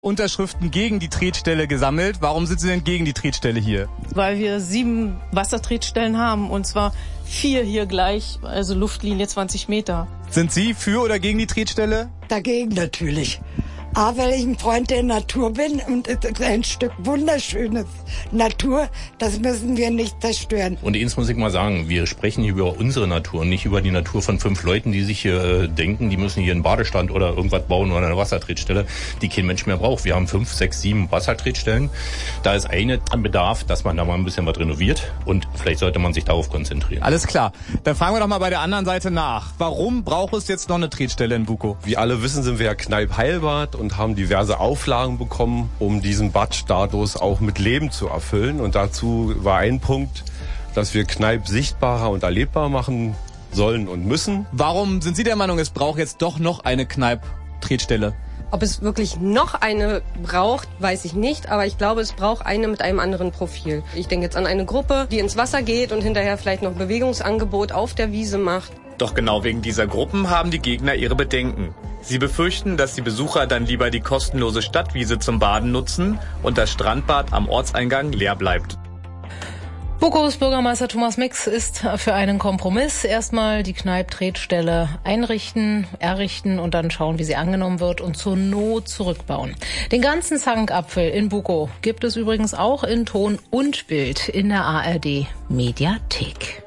Unterschriften gegen die Tretstelle gesammelt. Warum sind Sie denn gegen die Tretstelle hier? Weil wir 7 Wassertretstellen haben und zwar 4 hier gleich, also Luftlinie 20 Meter. Sind Sie für oder gegen die Tretstelle? Dagegen natürlich. A, weil ich ein Freund der Natur bin und es ist ein Stück wunderschönes Natur, das müssen wir nicht zerstören. Und eins muss ich mal sagen, wir sprechen hier über unsere Natur, nicht über die Natur von 5 Leuten, die sich hier denken, die müssen hier einen Badestand oder irgendwas bauen oder eine Wassertretstelle, die kein Mensch mehr braucht. Wir haben 5, 6, 7 Wassertretstellen. Da ist eine an Bedarf, dass man da mal ein bisschen was renoviert und vielleicht sollte man sich darauf konzentrieren. Alles klar. Dann fragen wir doch mal bei der anderen Seite nach. Warum braucht es jetzt noch eine Tretstelle in Bukow? Wie alle wissen, sind wir ja Kneipp Heilbad und haben diverse Auflagen bekommen, um diesen Badstatus auch mit Leben zu erfüllen. Und dazu war ein Punkt, dass wir Kneipp sichtbarer und erlebbar machen sollen und müssen. Warum sind Sie der Meinung, es braucht jetzt doch noch eine Kneipp-Tretstelle? Ob es wirklich noch eine braucht, weiß ich nicht, aber ich glaube, es braucht eine mit einem anderen Profil. Ich denke jetzt an eine Gruppe, die ins Wasser geht und hinterher vielleicht noch Bewegungsangebot auf der Wiese macht. Doch genau wegen dieser Gruppen haben die Gegner ihre Bedenken. Sie befürchten, dass die Besucher dann lieber die kostenlose Stadtwiese zum Baden nutzen und das Strandbad am Ortseingang leer bleibt. Bukows Bürgermeister Thomas Mix ist für einen Kompromiss. Erstmal die Kneipp-Tretstelle errichten und dann schauen, wie sie angenommen wird und zur Not zurückbauen. Den ganzen Zankapfel in Bukow gibt es übrigens auch in Ton und Bild in der ARD Mediathek.